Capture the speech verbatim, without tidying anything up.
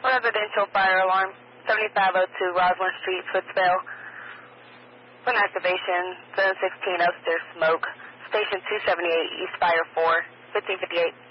Residential fire alarm, seventy-five oh two Roslyn Street, Footsville. For an activation, seven sixteen Upstairs Smoke. Station two seventy-eight, East Fire four, fifteen fifty-eight.